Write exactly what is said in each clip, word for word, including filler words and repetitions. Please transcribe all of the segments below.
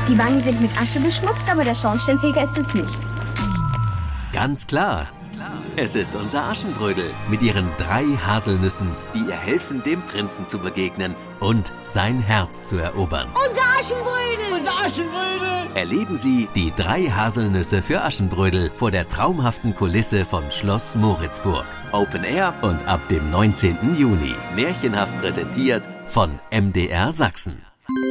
Die Wangen sind mit Asche beschmutzt, aber der Schornsteinfeger ist es nicht. Ganz klar. Es ist unser Aschenbrödel mit ihren drei Haselnüssen, die ihr helfen, dem Prinzen zu begegnen und sein Herz zu erobern. Unser Aschenbrödel! Unser Aschenbrödel! Erleben Sie die drei Haselnüsse für Aschenbrödel vor der traumhaften Kulisse von Schloss Moritzburg. Open Air und ab dem neunzehnten Juni. Märchenhaft präsentiert von M D R Sachsen.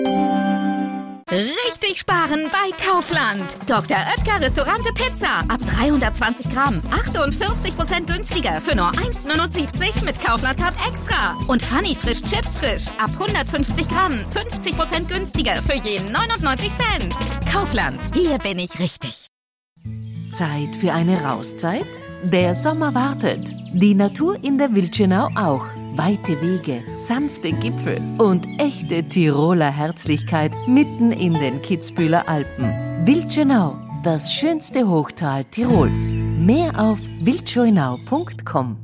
Richtig sparen bei Kaufland. Doktor Oetker Restaurante Pizza. Ab dreihundertzwanzig Gramm. achtundvierzig Prozent günstiger für nur eins neunundsiebzig mit Kaufland-Card extra. Und Funny Frisch Chips Frisch. Ab hundertfünfzig Gramm. fünfzig Prozent günstiger für jeden neunundneunzig Cent. Kaufland. Hier bin ich richtig. Zeit für eine Rauszeit? Der Sommer wartet. Die Natur in der Wildschönau auch. Weite Wege, sanfte Gipfel und echte Tiroler Herzlichkeit mitten in den Kitzbüheler Alpen. Wildschönau, das schönste Hochtal Tirols. Mehr auf wildschönau punkt com.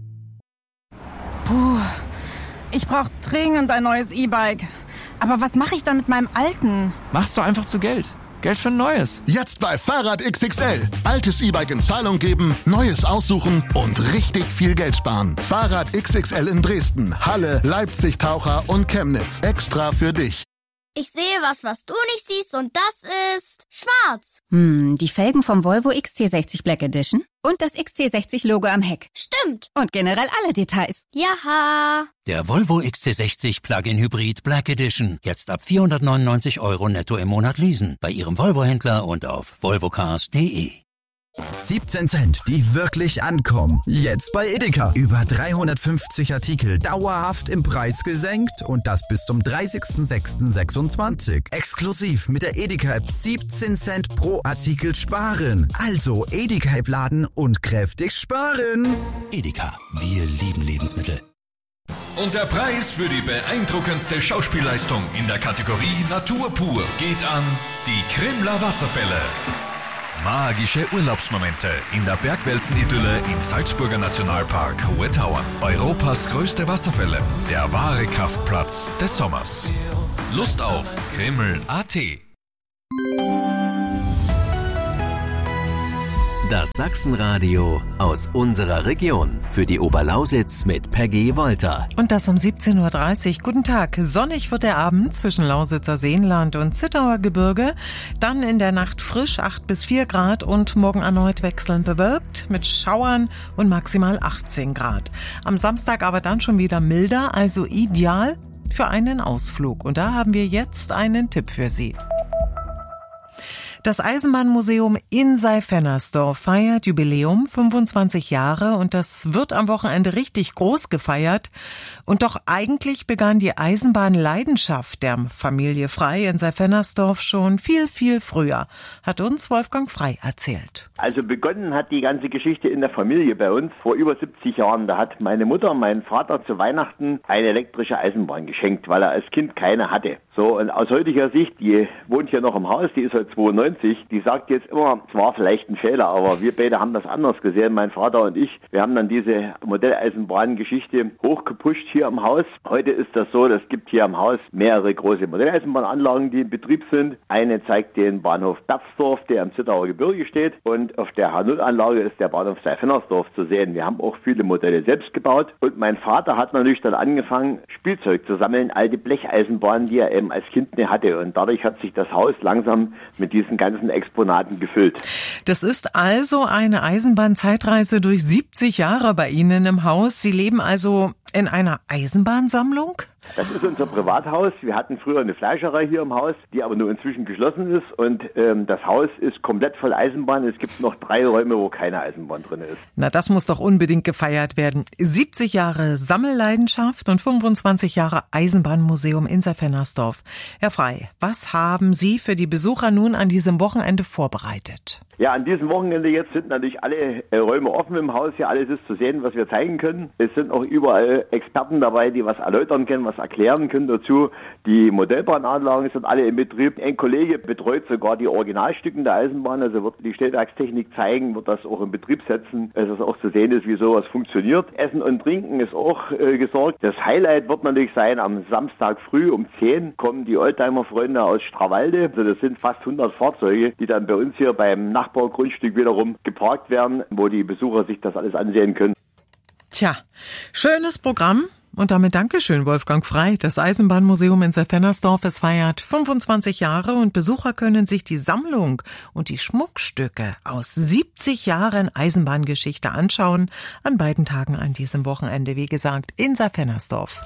Puh, ich brauche dringend ein neues E-Bike. Aber was mache ich dann mit meinem alten? Mach's doch einfach zu Geld. Geld für ein neues. Jetzt bei Fahrrad X X L. Altes E-Bike in Zahlung geben, neues aussuchen und richtig viel Geld sparen. Fahrrad X X L in Dresden, Halle, Leipzig, Taucher und Chemnitz. Extra für dich. Ich sehe was, was du nicht siehst, und das ist schwarz. Hm, die Felgen vom Volvo X C sechzig Black Edition und das X C sechzig Logo am Heck. Stimmt. Und generell alle Details. Jaha. Der Volvo X C sechzig Plug-in Hybrid Black Edition. Jetzt ab vierhundertneunundneunzig Euro netto im Monat leasen. Bei Ihrem Volvo-Händler und auf volvocars punkt de. siebzehn Cent, die wirklich ankommen. Jetzt bei Edeka. Über dreihundertfünfzig Artikel dauerhaft im Preis gesenkt und das bis zum dreißigsten sechsten sechsundzwanzig. Exklusiv mit der Edeka-App siebzehn Cent pro Artikel sparen. Also Edeka-App laden und kräftig sparen. Edeka, wir lieben Lebensmittel. Und der Preis für die beeindruckendste Schauspielleistung in der Kategorie Natur pur geht an die Krimler Wasserfälle. Magische Urlaubsmomente in der Bergweltenidylle im Salzburger Nationalpark Hohe Tauern. Europas größte Wasserfälle, der wahre Kraftplatz des Sommers. Lust auf Krimml punkt at. Das Sachsenradio aus unserer Region. Für die Oberlausitz mit Peggy Wolter. Und das um siebzehn Uhr dreißig. Guten Tag. Sonnig wird der Abend zwischen Lausitzer Seenland und Zittauer Gebirge. Dann in der Nacht frisch acht bis vier Grad und morgen erneut wechselnd bewölkt mit Schauern und maximal achtzehn Grad. Am Samstag aber dann schon wieder milder, also ideal für einen Ausflug. Und da haben wir jetzt einen Tipp für Sie. Das Eisenbahnmuseum in Seyfennersdorf feiert Jubiläum, fünfundzwanzig Jahre, und das wird am Wochenende richtig groß gefeiert. Und doch eigentlich begann die Eisenbahnleidenschaft der Familie Frey in Seyfennersdorf schon viel, viel früher, hat uns Wolfgang Frey erzählt. Also begonnen hat die ganze Geschichte in der Familie bei uns vor über siebzig Jahren. Da hat meine Mutter meinen Vater zu Weihnachten eine elektrische Eisenbahn geschenkt, weil er als Kind keine hatte. So, und aus heutiger Sicht, die wohnt hier noch im Haus, die ist halt zweiundneunzig, die sagt jetzt immer, es war vielleicht ein Fehler, aber wir beide haben das anders gesehen, mein Vater und ich. Wir haben dann diese Modelleisenbahn-Geschichte hochgepusht hier im Haus. Heute ist das so, es gibt hier im Haus mehrere große Modelleisenbahnanlagen, die in Betrieb sind. Eine zeigt den Bahnhof Berzdorf, der im Zittauer Gebirge steht, und auf der H null Anlage ist der Bahnhof Seyfennersdorf zu sehen. Wir haben auch viele Modelle selbst gebaut, und mein Vater hat natürlich dann angefangen, Spielzeug zu sammeln, alte Blecheisenbahnen, die er eben als Kind nicht hatte, und dadurch hat sich das Haus langsam mit diesen ganzen Exponaten gefüllt. Das ist also eine Eisenbahnzeitreise durch siebzig Jahre bei Ihnen im Haus. Sie leben also in einer Eisenbahnsammlung? Das ist unser Privathaus. Wir hatten früher eine Fleischerei hier im Haus, die aber nur inzwischen geschlossen ist, und ähm, das Haus ist komplett voll Eisenbahn. Es gibt noch drei Räume, wo keine Eisenbahn drin ist. Na, das muss doch unbedingt gefeiert werden. siebzig Jahre Sammelleidenschaft und fünfundzwanzig Jahre Eisenbahnmuseum in Seyfennersdorf. Herr Frey, was haben Sie für die Besucher nun an diesem Wochenende vorbereitet? Ja, an diesem Wochenende jetzt sind natürlich alle äh, Räume offen im Haus. Hier alles ist zu sehen, was wir zeigen können. Es sind auch überall Experten dabei, die was erläutern können, was was erklären können dazu. Die Modellbahnanlagen sind alle in Betrieb. Ein Kollege betreut sogar die Originalstücken der Eisenbahn, also wird die Stellwerkstechnik zeigen, wird das auch in Betrieb setzen, dass es auch zu sehen ist, wie sowas funktioniert. Essen und Trinken ist auch äh, gesorgt. Das Highlight wird natürlich sein, am Samstag früh um zehn kommen die Oldtimer-Freunde aus Strawalde. Also das sind fast hundert Fahrzeuge, die dann bei uns hier beim Nachbargrundstück wiederum geparkt werden, wo die Besucher sich das alles ansehen können. Tja, schönes Programm. Und damit Dankeschön, Wolfgang Frey. Das Eisenbahnmuseum in Safennersdorf, es feiert fünfundzwanzig Jahre und Besucher können sich die Sammlung und die Schmuckstücke aus siebzig Jahren Eisenbahngeschichte anschauen. An beiden Tagen an diesem Wochenende, wie gesagt, in Safennersdorf.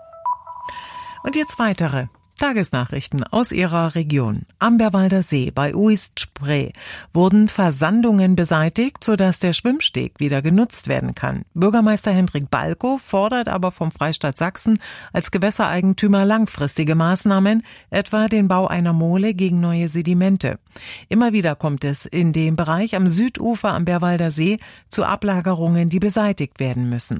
Und jetzt weitere Tagesnachrichten aus ihrer Region. Am Bärwalder See bei Uist-Spree wurden Versandungen beseitigt, sodass der Schwimmsteg wieder genutzt werden kann. Bürgermeister Hendrik Balko fordert aber vom Freistaat Sachsen als Gewässereigentümer langfristige Maßnahmen, etwa den Bau einer Mole gegen neue Sedimente. Immer wieder kommt es in dem Bereich am Südufer am Bärwalder See zu Ablagerungen, die beseitigt werden müssen.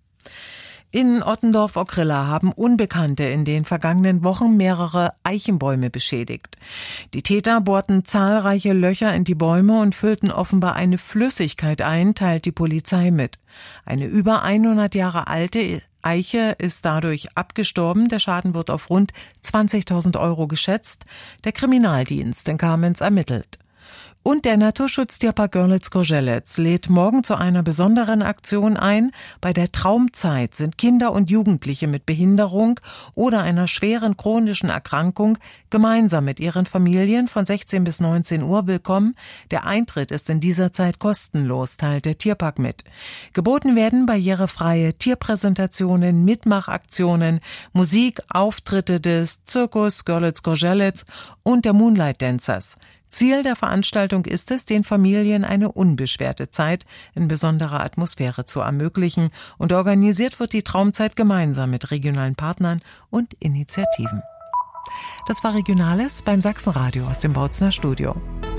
In Ottendorf-Okrilla haben Unbekannte in den vergangenen Wochen mehrere Eichenbäume beschädigt. Die Täter bohrten zahlreiche Löcher in die Bäume und füllten offenbar eine Flüssigkeit ein, teilt die Polizei mit. Eine über hundert Jahre alte Eiche ist dadurch abgestorben. Der Schaden wird auf rund zwanzigtausend Euro geschätzt. Der Kriminaldienst in Kamenz ermittelt. Und der Naturschutztierpark Görlitz-Kozelec lädt morgen zu einer besonderen Aktion ein. Bei der Traumzeit sind Kinder und Jugendliche mit Behinderung oder einer schweren chronischen Erkrankung gemeinsam mit ihren Familien von sechzehn bis neunzehn Uhr willkommen. Der Eintritt ist in dieser Zeit kostenlos, teilt der Tierpark mit. Geboten werden barrierefreie Tierpräsentationen, Mitmachaktionen, Musik, Auftritte des Zirkus Görlitz-Kozelec und der Moonlight Dancers. Ziel der Veranstaltung ist es, den Familien eine unbeschwerte Zeit in besonderer Atmosphäre zu ermöglichen, und organisiert wird die Traumzeit gemeinsam mit regionalen Partnern und Initiativen. Das war Regionales beim Sachsenradio aus dem Bautzner Studio.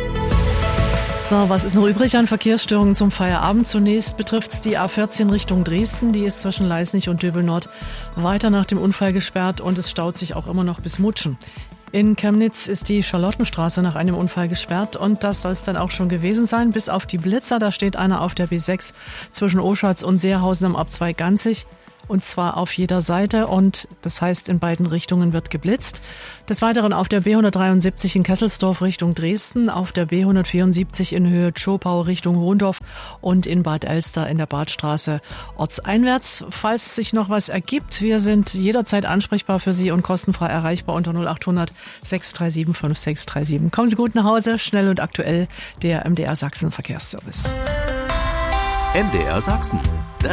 So, was ist noch übrig an Verkehrsstörungen zum Feierabend? Zunächst betrifft es die A vierzehn Richtung Dresden. Die ist zwischen Leisnig und Döbel-Nord weiter nach dem Unfall gesperrt und es staut sich auch immer noch bis Mutschen. In Chemnitz ist die Charlottenstraße nach einem Unfall gesperrt und das soll es dann auch schon gewesen sein. Bis auf die Blitzer, da steht einer auf der B sechs zwischen Oschatz und Seerhausen am Abzweig Ganzig. Und zwar auf jeder Seite und das heißt, in beiden Richtungen wird geblitzt. Des Weiteren auf der B hundertdreiundsiebzig in Kesselsdorf Richtung Dresden, auf der B hundertvierundsiebzig in Höhe Tschopau Richtung Hohndorf und in Bad Elster in der Badstraße ortseinwärts. Falls sich noch was ergibt, wir sind jederzeit ansprechbar für Sie und kostenfrei erreichbar unter null acht hundert sechs drei sieben fünf sechs drei sieben. Kommen Sie gut nach Hause, schnell und aktuell, der M D R Sachsen Verkehrsservice. M D R Sachsen. Das